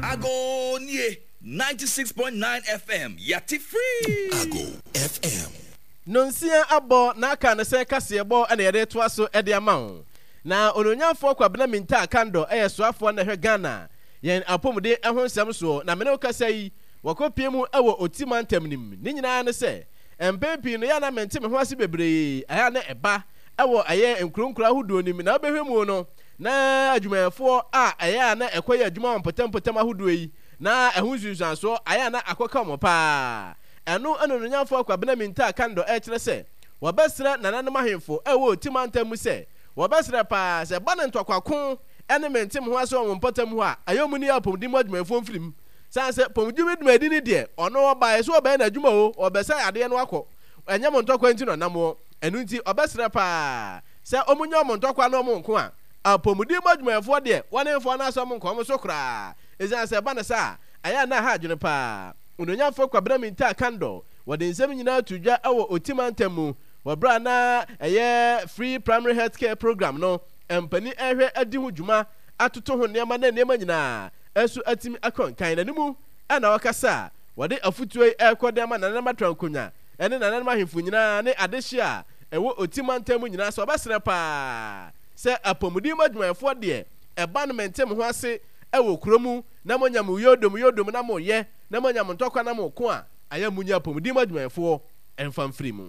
Ago nie 96.9 FM yati free. Ago FM. Nonsia abo na aka ne se kase ebo na yede to aso ede amawo. Na ononyafo kwabena minta kando soafo na hwe Ghana. Yen apomde ehonsem so na mene okasa yi wakopie mu ewo otimantem nim. Ni nyina ne se empempi no ya na mente me ho ase bebre aya na eba ewo aye enkronkra hudo nim na obehwemu no na adwumayefo aya na ekoye adwuma mpotem ahudo yi na ehunsusan so aya na akoka mo pa eno anonyafo kwabena minta kando kire se wabesra nananum ahemfo ewo otimantem se wabesra pa se bana ntwakwako ene mente me ho ase wo mpotem ho ayomuni apomdi mu adwumayefo mfirim sanse pomdi medumadi ni de ono oba so oba na adwuma o obesa ade no akọ enyem ntokwa nti no namo enu nti obesra pa se omunya ntokwa no mo nko a apomdi madwumayefo de wonefo na aso mo nko mo so kra esanse bana sa aya na ha adwene pa ononyafo kwabena minta kando wode nsem nyina tudwa ewo otimantem wabra na free primary health care program no empani ehwe adi ho dwuma atoto ho nema na nema nyina esu atimi akon kan nanimu ana wakasa wode afutuo ekodema na nama trankonya ene na nama hemfu nyina ne adehia ewo otimantem nyina so obesere pa se apomudi madwumayefo de eba no mentem ho ase ewo kuromu na monyam yodom na moye na monyam ntokwa na moko a aya munya apomudi madwumayefo enfam free mu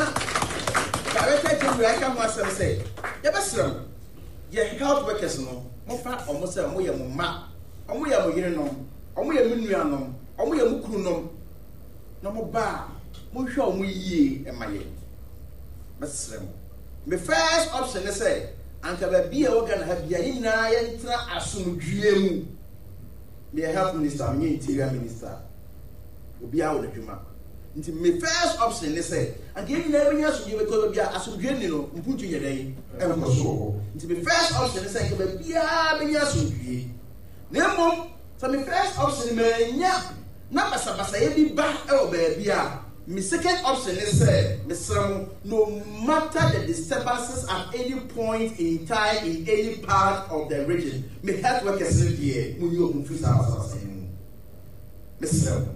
ye health workers no mo fa omo se mo ye mo ma omo ye mo yire no omo ye mo nua no omo ye mo kuru no na mo ba mo hwe omo yie e ma ye besrem me first option is say anka ba bia wo ga na ha bia nyina ye ntra asomdwie mu me health minister me interior minister obi a wo de dwuma nti me first option is say anka nyina be nya so ye ko bia asomdwie ni no mpuntu ye dai e mo so nti me first option is say anka ba bia be nya asomdwie na mom so me first option me nya na basa ye bi ba e wo ba bia my second option is say no matter the disturbances at any point in time in any part of the region me health workers in here mu yo mu fisa asase Mr.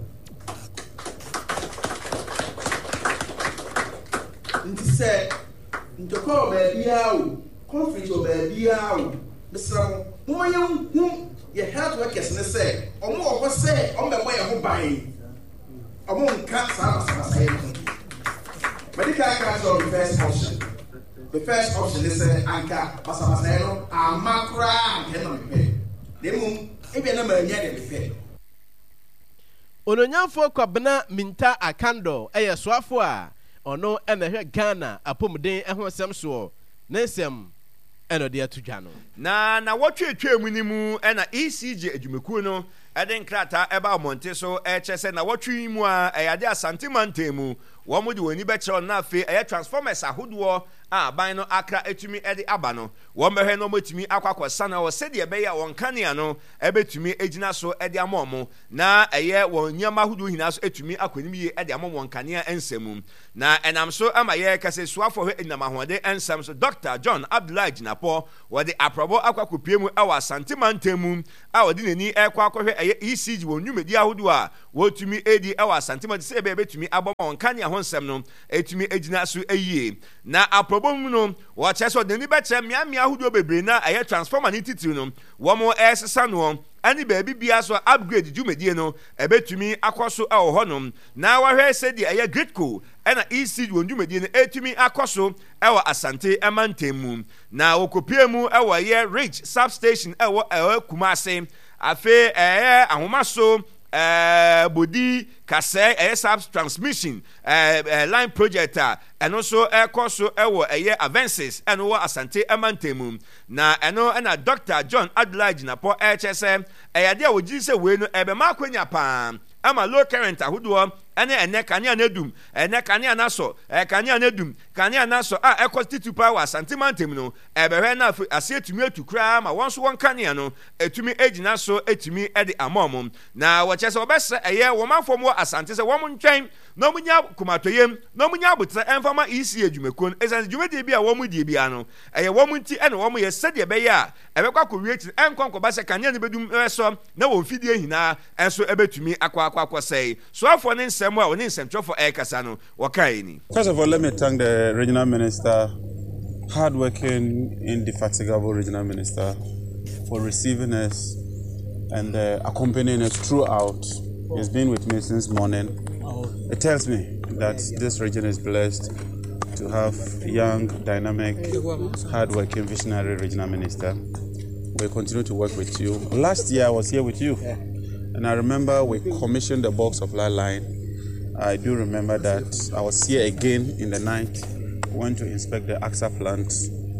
Nti say ndoko ba bia o conflict o ba bia o Mr. Mo mayem ye health workers ne say omo obo say omo be mo ye ho ban among cats medical cards are the first option. The first option is anka basabaseno amakra nkeno mepe. Demu ebe na manya de mepe. Ononyafo kwabena minta akando soafo a ono ena hwe Ghana apomden ehosem so nesem eno de atudwa no. Na wotwetwe mu ni mu ena ECG adwumaku no eden krata eba monte so chese na wotwe mu a eyade asantemantam mu wo mo de woni be kire na afi transformers ahodo a ban no akra etumi ede aba no wo mehwe no motumi akwakosa na wo sede ebe ya won kanea no ebetumi egina so ede amomo na won nyama ahodo hina so etumi akwanim ye ede amomo won kanea ensem na enam so ama kase suafo hwe enam ahode ensem so Dr. John Abdullahi Jinapo wo de aprobo akwakopie mu awa asantemantam a wo de nani akwakohwe ECG won nwumedi ahodo a wotumi edi awa asantemantam se ebe betumi aboma won kanea honsem no etumi egina so eyie na aprobo no wo cheso de ni be che miamia ahodo bebre na transformer ni titiri no wo mo esesa no ani baby bia so upgrade dwumedie no ebetumi akoso a honom na wahwe se de gridco ena ECG won dwumedie no etumi akoso ewa asante emantemu na okopie mu ewa Ridge substation ewa Kumase afe ahomaso body kase sub transmission line project eno so koso ewo advances eno wo asante emantemu na eno na Dr. John Abdullahi Jinapo chese eyade a wogi se we no ebe makwanya pa ama low current ahodo ene kanea na dum ene kanea na so kanea na dum kanea na so equity power santimantem no ebehwe na ase etumi atukura ma won so won kanea no etumi egina so etumi ede amomom na wo chese obese eye wo manfom wo asante se wo ntwen no munya kumatoyem no munya abutra enfama isi adwumakon esan dwumadi bi a wo mu die bia no eye wo mu nti ene wo mu ye sede be ya ebekwa ko wieti enkonko ba se kanea ne bedum so na wo fidie hina enso ebetumi akwa sei so afọ ne nsem a oni nsemtwofo ekasa no wakai ni. First of all, let me thank the regional minister, hardworking, indefatigable regional minister, for receiving us and accompanying us throughout. He's been with me since morning. It tells me that this region is blessed to have a young, dynamic, hardworking, visionary regional minister. We'll continue to work with you. Last year I was here with you, and I remember we commissioned the Box Supply line. I do remember that I was here again in the night. We went to inspect the AXA plant,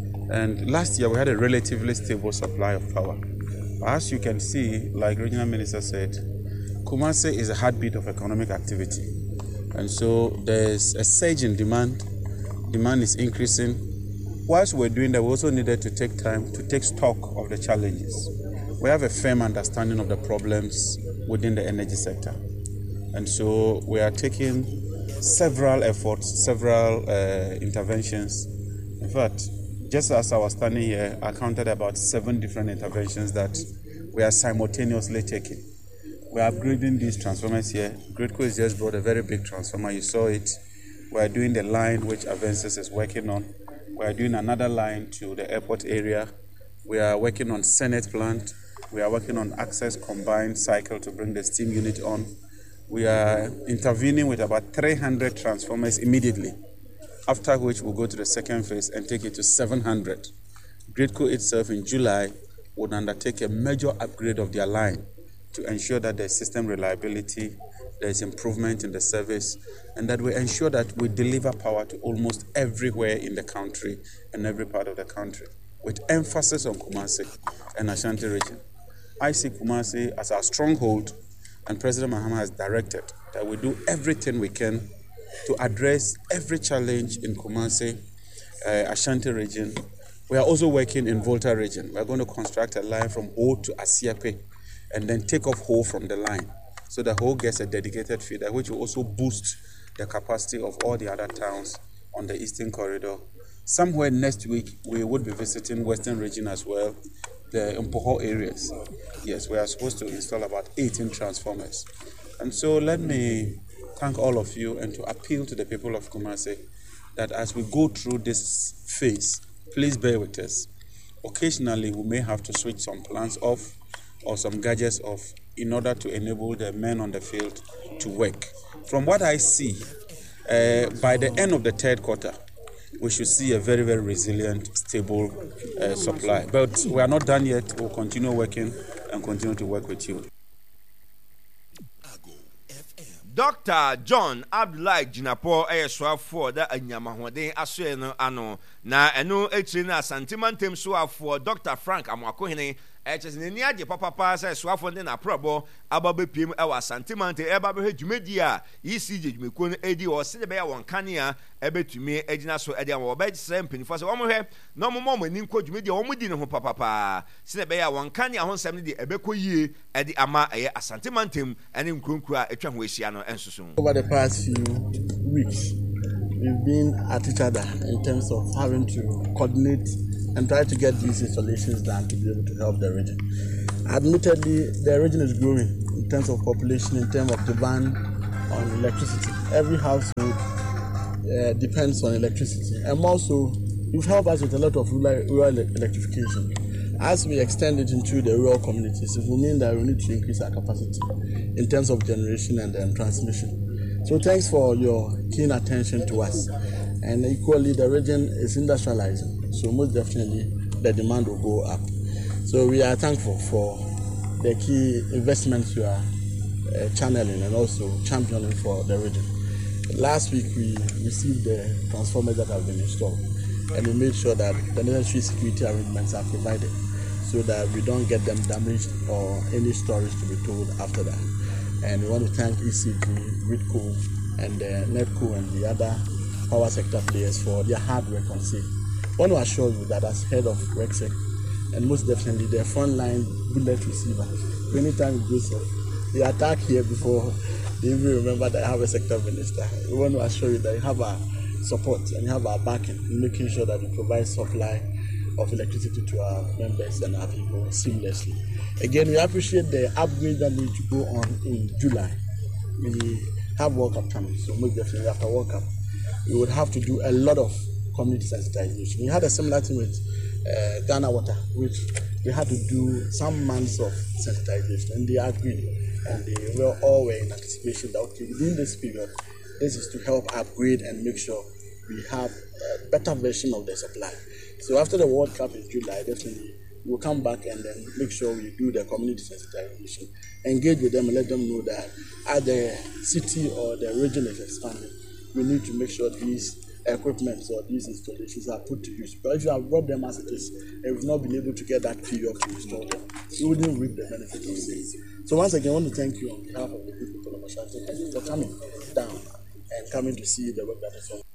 and last year we had a relatively stable supply of power. As you can see, like Regional Minister said, Kumasi is a heartbeat of economic activity, and so there's a surge in demand. Demand is increasing. Whilst we're doing that, we also needed to take time to take stock of the challenges. We have a firm understanding of the problems within the energy sector. And so we are taking several efforts, several interventions. In fact, just as I was standing here, I counted about 7 different interventions that we are simultaneously taking. We are upgrading these transformers here. Gridco has just brought a very big transformer. You saw it. We are doing the line which Avensis is working on. We are doing another line to the airport area. We are working on Senate plant. We are working on Access combined cycle to bring the steam unit on. We are intervening with about 300 transformers immediately, after which we'll go to the second phase and take it to 700. Gridco itself in July would undertake a major upgrade of their line to ensure that there's system reliability, there's improvement in the service, and that we ensure that we deliver power to almost everywhere in the country and every part of the country, with emphasis on Kumasi and Ashanti region. I see Kumasi as our stronghold, and President Mahama has directed that we do everything we can to address every challenge in Kumasi, Ashanti region. We are also working in Volta region. We are going to construct a line from Ho to Asiape and then take off Ho from the line, so that Ho gets a dedicated feeder, which will also boost the capacity of all the other towns on the Eastern Corridor. Somewhere next week, we would be visiting Western region as well, the Mpoho areas. Yes, we are supposed to install about 18 transformers. And so let me thank all of you and to appeal to the people of Kumasi that as we go through this phase, please bear with us. Occasionally, we may have to switch some plans off or some gadgets off in order to enable the men on the field to work. From what I see, by the end of the third quarter, we should see a very, very resilient, stable supply. But we are not done yet. We'll continue working and continue to work with you. Dr. John Abdullahi Jinapo for the Anyamahode Asueno Ano na eno etrina santimantem so for Dr. Frank Amwakohene ni ade papa say soafo ne na probo ababe piem e wa santimante e ba be dwumedi a ECG dwumekuo no edi o se de be ya won kanea e betumi agina so e de wo be sem pinifo se wo mo hwe no mo mo ni nko dwumedi wo mo di ne ho papa se de be ya won kanea ho nsem ne de e be koyie e de ama e asantimantem ene nkronkro a etwa ho ehia no ensusu. Over the past few weeks, we've been at each other in terms of having to coordinate and try to get these installations done to be able to help the region. Admittedly, the region is growing in terms of population, in terms of demand on electricity. Every household depends on electricity. And also, you've helped us with a lot of rural electrification. As we extend it into the rural communities, it will mean that we need to increase our capacity in terms of generation and transmission. So thanks for your keen attention to us. And equally, the region is industrializing. So most definitely, the demand will go up. So we are thankful for the key investments you are channeling and also championing for the region. Last week, we received the transformers that have been installed, and we made sure that the necessary security arrangements are provided so that we don't get them damaged or any stories to be told after that. And we want to thank ECG, Gridco, and NEDCO and the other power sector players for their hard work on SAFE. I want to assure you that as head of RECSEC, and most definitely the frontline bullet receiver, anytime it goes off, they attack here before they even remember that I have a sector minister. We want to assure you that you have our support and you have our backing in making sure that we provide supply of electricity to our members and our people seamlessly. Again, we appreciate the upgrade that needs to go on in July. We have World Cup coming, so most definitely after World Cup, we would have to do a lot of community sensitization. We had a similar thing with Ghana Water, which we had to do some months of sensitization, and they agreed, and they were all in anticipation that okay, within this period, this is to help upgrade and make sure we have a better version of the supply. So after the World Cup in July, definitely we'll come back and then make sure we do the community sensitization, engage with them and let them know that as the city or the region is expanding, we need to make sure these equipment or these installations are put to use. But if you have brought them as it is and we've not been able to get that period to install them, we wouldn't reap the benefits of sales. So once again, I want to thank you on behalf of the people of Ashanti for coming down and coming to see the work that is on.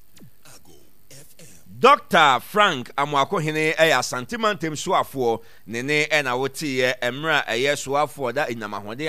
Dr. Frank Amwakohene Asante Mantem Suafo Nene ena wotie emra Suafo da inamahode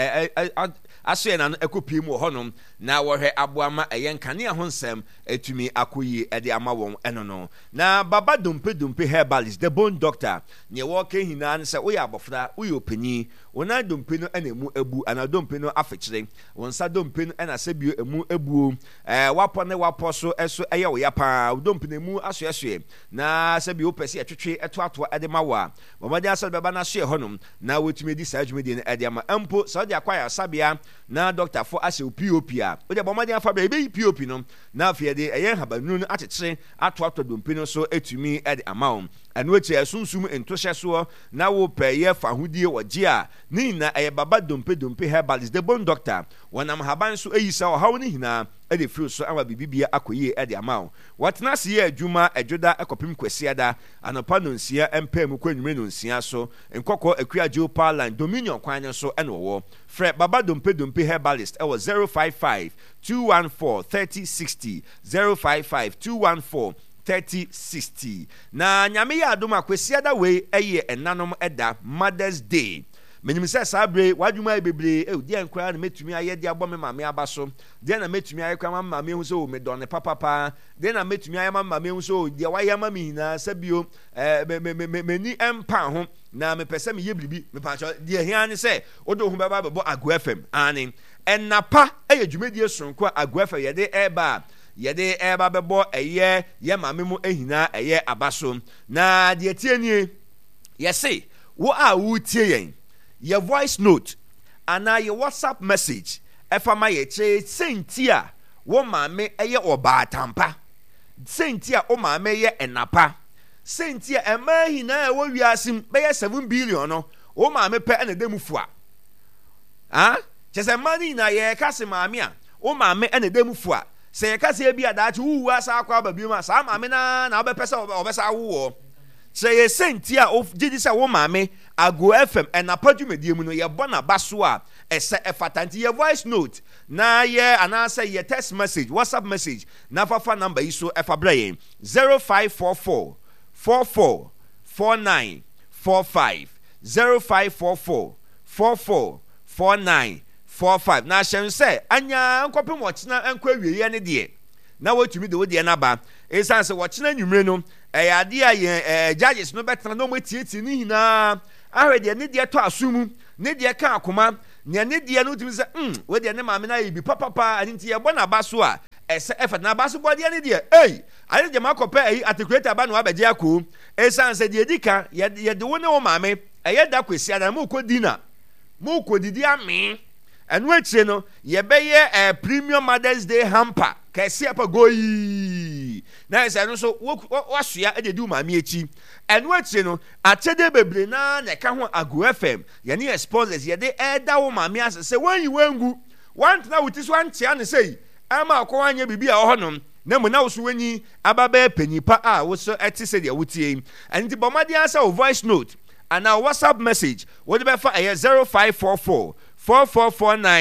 ho aso na ekopi mu honom na wohwe aboama nkane ahonsem etumi akoyi ede ama won eno no na baba dumpe herbalist the bone doctor ne wo ka hina ne se wo ya abofra wo yo panyi wona dumpe no ena mu ebu ana dumpe no afekire wonsa dumpe no ena se bio emu ebuo wapo ne wapo so eso eye wo ya pa dumpe ne mu aso na se bio pese etwetwe eto ede mawa bomade aso beba na hye honom na wotumi di sajumedi ne ede ama empo so de akwaya sabia na doctor for ase POP a wo de bomade afa be POP no na afie de eye habanu no atete ato dumpe no so etumi ede ama anu eche asunsum entohye so na wo peye fahudie woje a ni na eye baba dumpe herbalist the bone doctor wonam haban so eyisa o hawo ni hina ede firi so awa bibibia akoye ede ama watna se ye adwuma adwoda ekopim kwasiada anopa no nsia empem kwanwume no nsia so nkokọ akua Power Line Dominion kwan so ene wo fre baba dumpe herbalist ewo 055 214 3060 055 214 3060 na nyame ya adom akwasiada we eye enanom eda Mother's Day menim se sabre wadwuma bebre di enkra na metumi aye di abome mame abaso de na metumi aye kwa mame hu so me done papa de na metumi aye mame hu so de waye mame hina sabio meni empa ho na me pese me ye bribi me pa de hia ne se odo hu baba bebo Ago FM ani enapa eye dwumadi sonko Ago FM ye de eba yede eba bebo eye ye mame mu ehina eye abaso na de tienie yesi wo a wo tie yen your voice note ana your WhatsApp message efama ye che sentia wo mame eye obatampa sentia o mame ye enapa sentia emahina wo wiasim be ye 7 billion no o mame pe ene demufua chese mani na ye kase mame a o mame ene demufua se ye kase bia da chu asa akwa babiuma sa mame na obepesa obesa wo se ye sentia o gidi se wo mame Ago FM enapa dwumedie mu no ye bona baso a ese efatanti ye voice note na ye anasa ye text message WhatsApp message na fafa number iso efa brain 0544 44 49 45 0544 44 49 45 na shen se anya nkopem wochina enkwa wieye ne de na wotumi de wode na ba esan se wochina nwumre no ade a judges no betra no matieti ni hina ahwede ne de to asumu ne de ka akoma ne de no tumi se wode ne maame na yibi papa anti ye bona baso a ese efa na baso bode ne de ane de makope articulate ba no abeje akọ esan se de dika ye de wo ne wo maame eye da kwesi ada mu kodina mu kodidi ame enu eche no ye beye premium Mother's Day hamper kesi apa goyi na ese no so wasua ede du maame echi enu eche no atede bebre na ka ho Ago FM ye ne sponsors ye de eda wo maame asese wanyi wangu want na wuti so antia ne sei ama akọwanye bibi a ohonom na mu na wo so wanyi ababe panipa a wo so etise de wutie enti bomade asa o voice note and our WhatsApp message what be for 0544 4449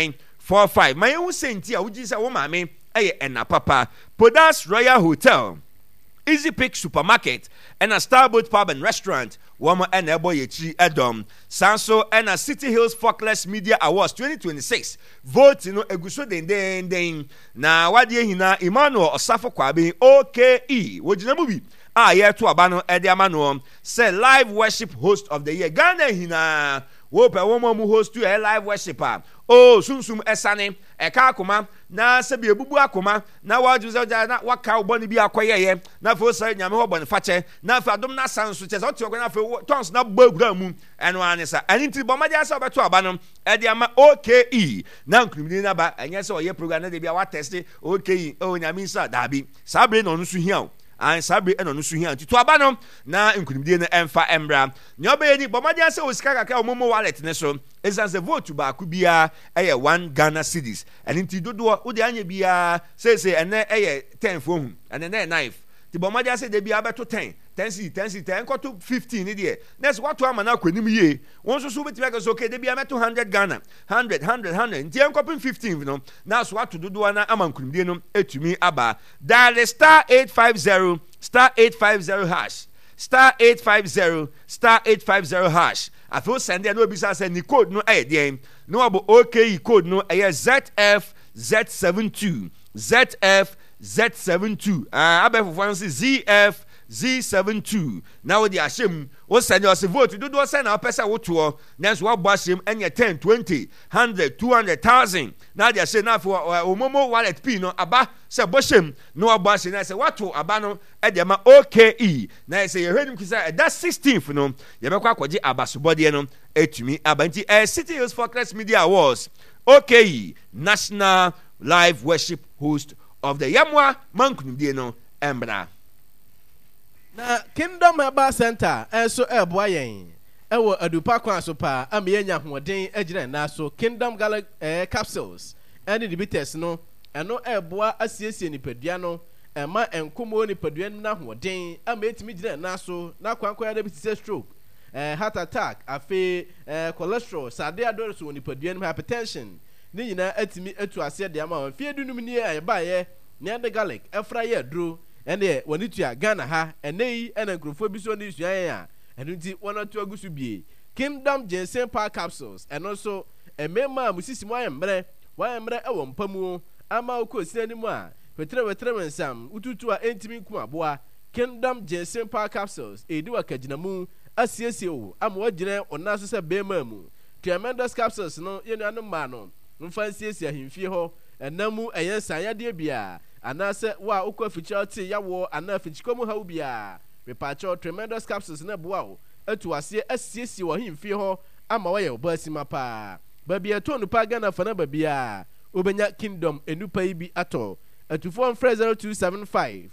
45 ma yehu senti a wuji se wo maame eye ena papa Podas Royal Hotel, Easy Pick Supermarket and a Starboat Pub and Restaurant woman and ebo yechi edom sanso and a City Hills Folkless Media Awards 2026 vote no eguso den na wade hina Emmanuel Osafo Kwabe OKE wojina mu bi ye to aba no ede ama no say live worship host of the year Ghana hina wo pe wo mu host to a live worshiper sunsum esane eka akoma na se bi ebubu akoma na wajuze na waka oboni bi akoyeye na fo sai nyame ho boni fache na fa dom na sanso che so na fa tons na bagura mu eno anisa anti bomadia se obeto aba no e de ama OKE na nkrumini na ba enye se oye program na de bia wa test OKE nyame nsa dabi sabre no nsu hia an sabre eno no suhia nti to aba no na nkunimdie no emfa embra ne obaye ni bomadia se osika kaka omomo wallet ne so ezanse vote ba ku bia eye 1 Ghana cedis and nti dodo wo de anya bia say ene eye 10 fo hu and ene 9 ti bomadia se de bia beto 10 nkoto 15 ni de next what am na kwanim ye won so so betima ka so okay de bia meto 100 Ghana 100 nti enkopin 15 no na so what dodo na amankunimdie no etumi aba dial *850 *850 hash *850 hash afo send there no bisa say ni code no dey no abo OKE code no ZF-Z72 ZF-Z72 abefo fancy ZF-Z72 now the ashem wo send your vote do send na pesa woto na so wo ashem enye 10 20 100 200,000 na the ashem na for omomo wallet p no aba se boshem no wo ashem na se wato aba no e de ma OKE na se ye hwenim kisa that 16th no ye be kwa akwaje abasobode no etumi abanti City Hills Folkless Media Awards OKE National Live Worship Host of the Yamwa mankunimdie no embra na Kingdom Herbal Center enso eboa yen ewo adupa kwan so pa am yenya hoden agire na so Kingdom Gala capsules and the bitters no eno eboa asiesie nipadua no ema enkomo nipadua na hoden am etimi gire na so na kwankwa ya bitise stroke heart attack afi cholesterol sade adore so nipadua no hypertension ni nyina atimi atu ase de ama fie dunum ni ayeba ye ne de garlic efra ye duro ene woni tua Ghana ha enei ena nkrofo bi so ni suan ya enu nti wona to agusu bie Kingdom Ginseng Power Capsules eno so emema musisi mo ayembre ewo mpamu ama okosina ni mu a wetre mensam ututu a entimi nku aboa Kingdom Ginseng Power Capsules edi wakaginamu asiesie o ama wagire onaso se bema mu tremendous capsules no yenu anu ma no mfansiesie ahimfie ho enamu eyensan yade bia anase wa ukwa fichati yawo ana fichikomu ha ubia repacho tremendous capsules na boa o atu ase asiesie wo himfie ho ama wa ye obasima pa babia to no pa Ghana fa na babia obenya Kingdom enupa ibi ato atufo mfre 0275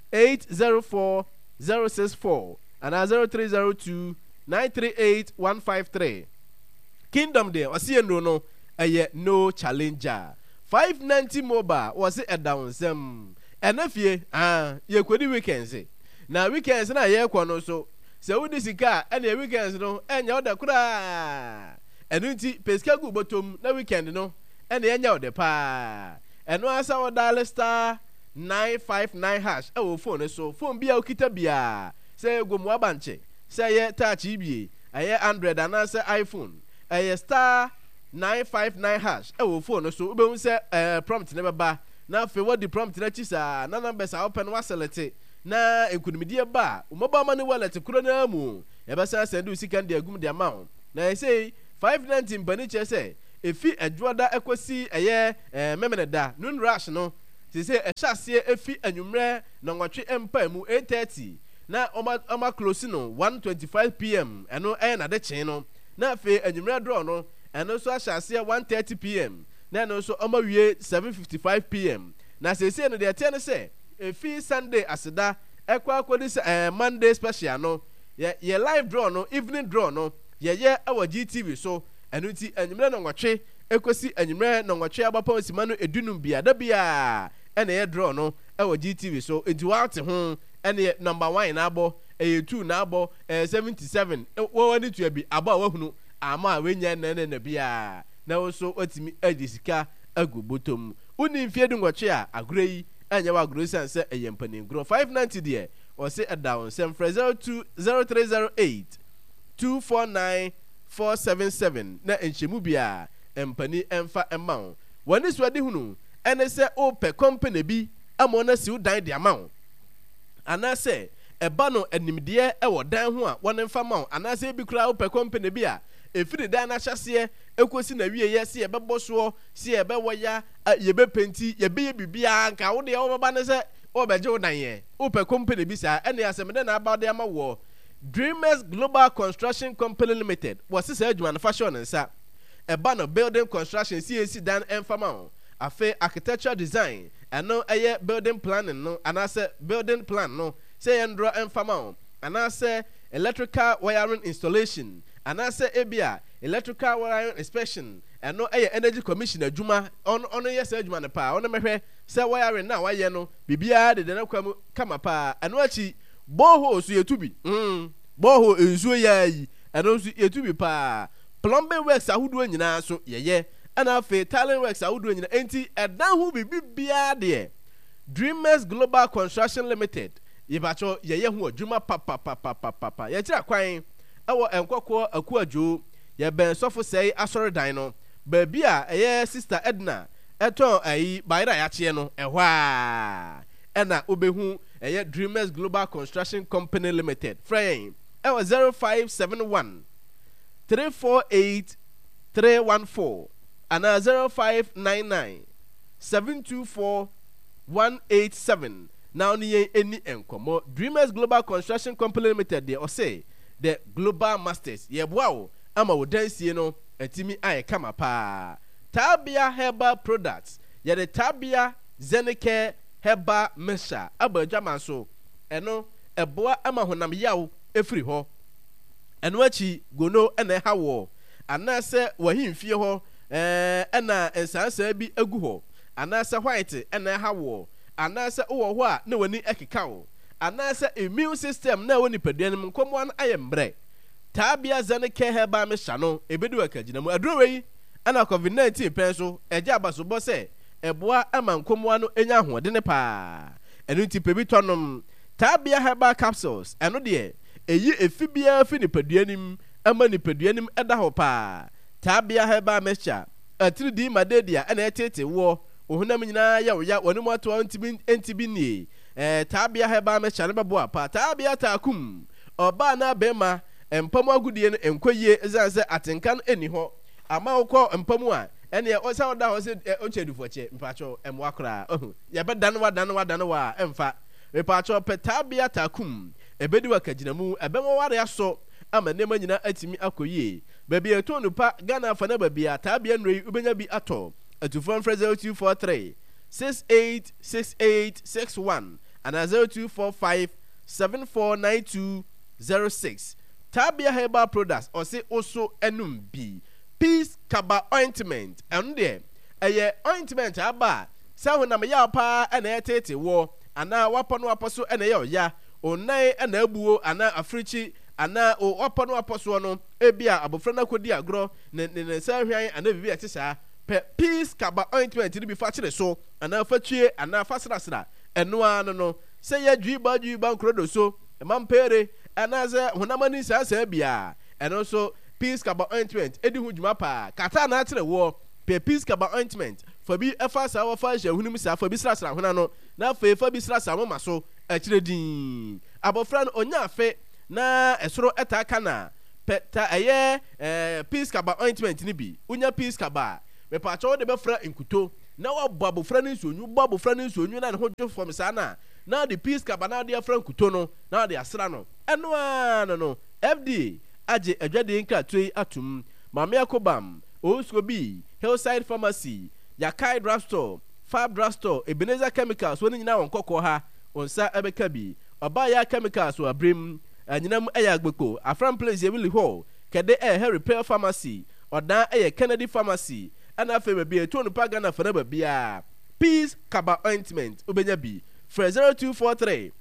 804 064 ana 0302 938 153 Kingdom de wase no eye no challenger 590 mobile was it down some enafie ye kwedi weekends na weekends na ye kwono so se wudi sika ene weekends no enya oda kura enu nti pesika gu botom na weekend no ene enya oda pa enu asa oda star 959 hash e wo phone so phone bia okita bia se gomu abanche se ye touch ibie aye Android ana se iPhone aye star 959 hash ewo phone so ube unse prompt ne beba na fe what the prompt na chisa na numbers a open wa select na ekunimidie ba umaba mani wallet kuro na mu e be say send usika ndi agum di amount na e say 590 mbani che say efi adwoda ekosi eye memene da nun rush no se say e hyase efi anwumre na nwatwe empa mu 8:30 na oma close no 1:25 pm eno na de chen no na fe anwumre draw no and also ashase 1:30 pm na no so omawie 7:55 pm na sese no de ten say efi Sunday aseda ekwa akodi Monday special no ye live draw no evening draw no ye awa GTV so enu ti anwumre no nwatwe ekosi anwumre no nwatwe abapa sima no edunum bia da bia ena ye draw no awa GTV so eduate ho ena number 1 na abo 2 na abo 77 wo wani tu abi abo wahunu ama wenya nene na bia na so otimi adisika agu botom uni mfie du ngwɔtwe a agorɔ yi anya wa agorɔ san sɛ ɛyɛ mpaningorɔ 590 deɛ ɔse ɛda on sɛm frɛ 0308 249 477 na enhyemu bia empani emfa emma wo wani so ade hunu ene se ope company bi amo na si udan de ama wo anase eba no animdeɛ ɛwɔ dan ho a wɔne mfa ma wo anase bi kura ope company bi a efiri dan na hyase ekosi na wie yɛ se yɛbɛbɔ soɔ se yɛbɛwɔ ya yɛbɛpenti yɛbɛyɛ bibia nka wo de wɔbɛba ne sɛ wɔbɛgye wo dan yɛ ope company bi sa ene asɛm de na aba de ama wo Dreamers Global Construction Company Limited was this manufacturer and sa eba no building construction CAC dan enfama afe architectural design and no building planning no and I say building plan no say endro enfama and I say electrical wiring installation and I say ebia electrical wiring inspection and no energy commission adwuma on yes adwuma ne pa on mehwe say wiring na waye no bibia de na kwamu kama pa and wachi boho so yetubi boho ensuo yayi eno so yetubi pa plumbing works ahodo nyina so yeye ana afi talent works ahodo nyina enti edan hu bibia de Dreamers Global Construction Limited yebacho yeye hu adwuma papa ye kira kwan ewo enkokko akuadwo ye ben sofo sei asore dan no ba bia eye sister Edna eton ayi bayira ya kye no ehwa ena obehu eye Dreamers Global Construction Company Limited frame ewa 0571 348 314 ana 0599 724 187 now ni eni enkomo Dreamers Global Construction Company Limited de say the Global Masters yeboa wo ama wo dansie no atimi aye kama pa Tabia Herbal Products ye the Tabia Zenike Herbal Mesha abadwama so eno eboa ama honam yawo efiri ho eno achi gono ena ha wo anase wahimfie ho ena ensansa bi agu ho anase white ena ha wo anase wo ho a na wani ekeka wo anase immune system na woni paduanim nkomo an ayembre Tabia Zenike Herbal Mesha no ebedu akagina mu adrowe ana COVID-19 penso eja abasobɔ sɛ eboa ama nkomo ano enya hoɔde ne pa eno nti pebi tonom Tabia Herbal Capsules eno de eyi efibia fi nipaduanim ama nipaduanim ɛda hɔ pa Tabia Herbal Mesha atridi madedia ena etete wo ohunam nyina ya wo ya woni mo ato entibi nie Tabia Herbal Mesha ne bɛboa pa Tabia takum oba na bema empam agudie no enkoyie ezanse atenkan eni ho ama ukɔ mpamu a ene o sa oda ho se o chedufoɔ che mpacho emwa kra ya be dan wa emfa mpacho Tabia takum ebedi wakaginamu ebemo ware aso ama nema nyina atimi akoyie baby eto nupa Ghana fa na baby Tabia nrei ubenya bi ato atufo mfrɛ 0243 686861 and 0245 749206 Tabia Herbal Products ɔse oso enum bi Peace Kaba Ointment and there eye ointment aba sa honam ya pa ena etete wo ana wapo no aposo ena ya oya onai ena abuo ana africhi ana o wapo no aposo no ebia abofra na kodi agro ne sa hwan ana bibi atisa pe Peace Kaba Ointment ni bi fa kire so ana fatwie ana fasrasra eno ano no se ya dwiba nkrodo so mampere ana ze honamani sa bia eno so Peace Kaba Ointment edi hu dwuma pa kata na akire wo pe Peace Kaba Ointment fa bi efa sa wo fa hye hunum sa fa bi srasra hona no na fa bi srasra mo maso akire din abofra no onya afe na esoro etaka na peta eye Peace Kaba Ointment ni bi unya Peace Kaba me pa cho de be fra nkuto na wo bo abofra ni nsonyu na ne ho dwo fom sa na the Peace Kaba na de fra nkuto no na de asra no eno no FDA aje adwade nkratwe atum Mame Akobam Oskobi Hillside Pharmacy Yakai Drugstore Fab Drugstore Ebenezer Chemicals woni nyina won kokko ha onsa ebeka bi Obaya Chemicals wa brim anyinam eya agbeko Afram Place Emily Hall kede Repair Pharmacy odan Kennedy Pharmacy ana afa baby etonu paga na fana babia Peace Kaba Ointment obenya bi 0243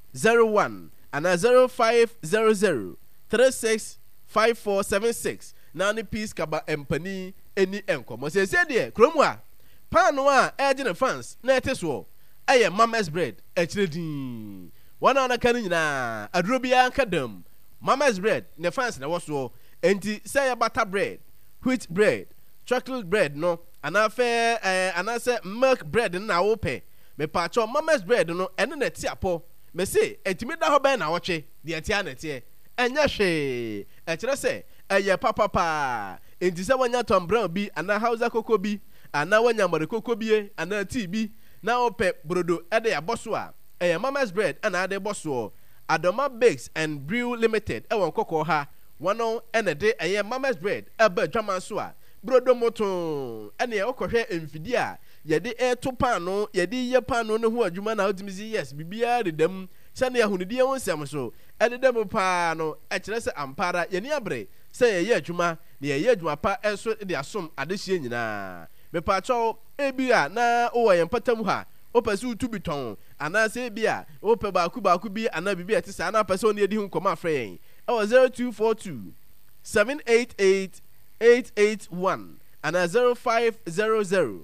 219501 and 0500 365476 na ne peace kaba empani eni enkomo se de kromu a pano a eje ne fans na ete so eye mama's bread echire din wana na kan nyina aduro bia kadam mama's bread ne fans na woso enti say butter bread wheat bread chocolate bread no anafe anase milk bread na wo pe me pa cho mama's bread no ene na ti apo me say etimi da ho ben na woche de ati anete enye hwe echire se eye papa enti se wanya tom brown bi ana hausa koko bi ana wanya mare koko bi ana tea bi na ope brodo ede ya boso a eye mama's bread ana ade boso Adoma Bakes and Brew Limited ewon koko ha wano ene de eye mama's bread eba dwaman so a brodo moto ene okohwe emfidi a yede eto pano yede ye pano ne ho adwuma na odimizi yes bibia de dem sane ahunidi won sem so ede dem pa no e kire se ampara yeni abre se ye adwuma ne ye adwuma pa enso de asom adehie nyina me pa cho ebia na o wo yempatam ha o pese utubi ton ana se bia o pe baaku bi ana bibia ti sa ana pese oni edi hu nkoma afre yen e wo 0242 788 881 ana 0500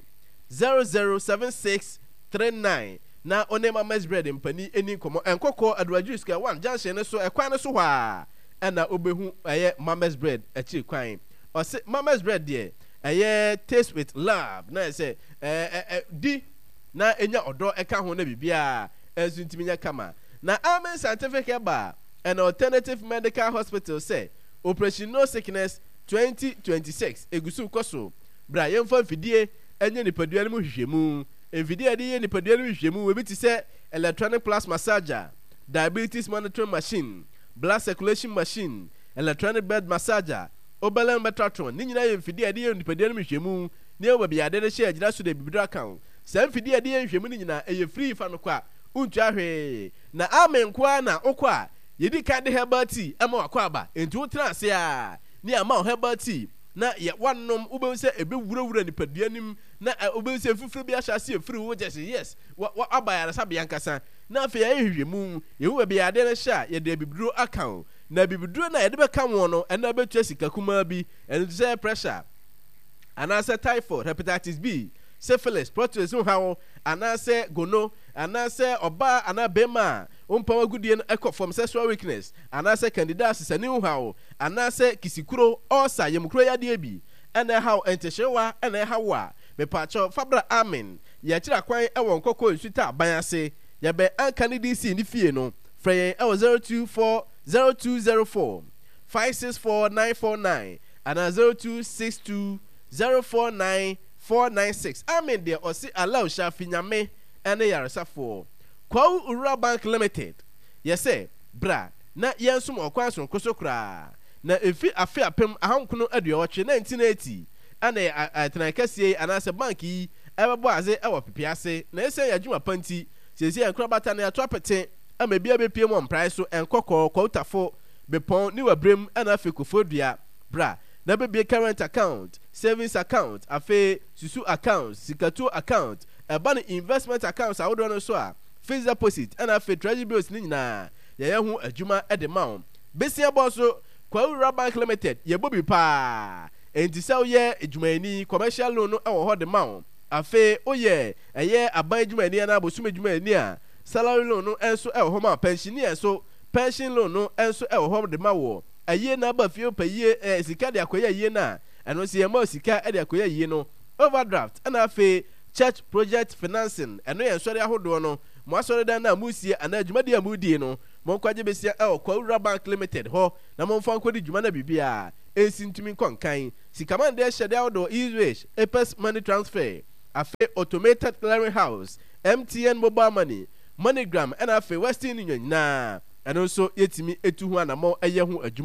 007639 na onema mess bread mpani eni nkomo enkoko adwaju ska 1 junction ne so ekwan ne so hwa ana obehu eye mama's bread echi kwan o se mama's bread de eye taste with love na say di na enya odo eka ho na bibia ensu ntiminya kama na Amen Scientific Bar an alternative medical hospital say operation no sickness 2026 egusu koso bra yemfa fidie enye nipadua mu hwehwemu enfidie de ye nipadua mu hwehwemu we bi ti say electronic plasma massager, diabetes monitoring machine, blood circulation machine, electronic bed massager, obelen metratron ni nyina ye mfidie de ye nipadua mu hwehwemu ne e wabia de hye agira so de bibidra kan sam mfidie de ye hwehwemu ni nyina eye free fa no kwa untu ahwe na Amen kwa na okwa yedi ka de herbal tea ama wakwa aba entu trance a ni ama herbal tea na ye wanom ube se ebe wurawura nipadua nim na ube se fufure bi ahase efiri wo jese yes wa abaya sa bia nkasa na afi ye hwehwemu ye wo bia ade na sha ye de bibiduro account na bibiduro na ye de beka wo no ena betua sika kuma bi en se pressure anase typhoid hepatitis B syphilis protein how anase gono anase oba anabema umpawa gudie no from sexual weakness anase candidiasis sani how anase kisikuro osa yemkuro yade bi ene how entehyewa ene hawa me pacho fabra Amen ya kira kwan ewon kokko nsuta abayase ya be ankane DC ni fie no frey ewo 0204 564949 ana 0262 049496 Amen de osi allow shafi nyame ene yaresafo Kwa Ura Bank Limited yese bra na yensum okwanso kosokra na efi afi apem ahankuno aduoche 1980 ana atena kasie anase bank yi ebebo aze ewo pipiase na ese yadwuma panti sesi enkra bata na ato apete ama bia bepie mo price so enkokọ kwotafo bepon ni wabrem ana afekofodua bra na bebie current account savings account afi susu account sikatu account eba ni investment account awodo no so a fixed deposit and afi treasury bills ni nyina ye hu adwuma e de ma besia boss Kwa Ura Bank Limited ye bobi pa enti se ye adwumani commercial loan no e wo ho de ma afi oye eye aban adwumani na abosum adwumani a salary loan no enso e wo ho ma pensioner so pension loan no enso e wo ho de ma wo aye na ba fie pa ye sika de akoya ye na eno se ye ma sika e de akoya ye no overdraft and afi church project financing eno ye nsori ahodo no mo asori dan na musie ana adwuma de amudi no mo kwaje besia Kwa Ura Bank Limited ho na mo mfa nkodi dwuma na bibia ensintumi konkan sikaman de hyede ahodo easy Epes money transfer afi automated clearing house MTN mobile money MoneyGram and afi Western Union na eno so yetimi etu ho anamo eye ho adwuma